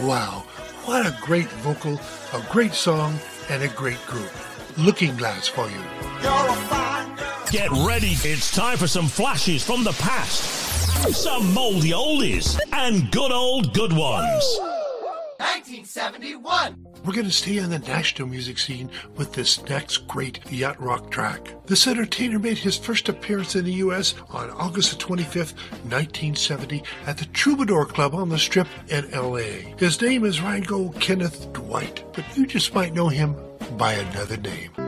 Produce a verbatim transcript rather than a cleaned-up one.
Wow, what a great vocal, a great song, and a great group. Looking Glass for you. Get ready. It's time for some flashes from the past. Some moldy oldies and good old good ones. nineteen seventy-one. We're going to stay on the national music scene with this next great yacht rock track. This entertainer made his first appearance in the U S on August twenty-fifth, nineteen seventy at the Troubadour Club on the Strip in L A. His name is Rango Kenneth Dwight, but you just might know him by another name.